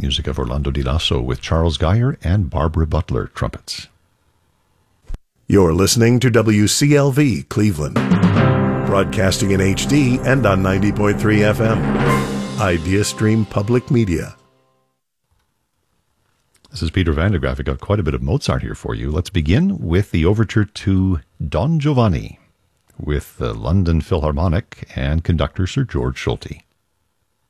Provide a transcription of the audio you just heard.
music of Orlando Di Lasso with Charles Geyer and Barbara Butler, trumpets. You're listening to WCLV Cleveland, broadcasting in HD and on 90.3 FM. IdeaStream Public Media. This is Peter Van der Graaf. I got quite a bit of Mozart here for you. Let's begin with the overture to Don Giovanni with the London Philharmonic and conductor Sir George Solti.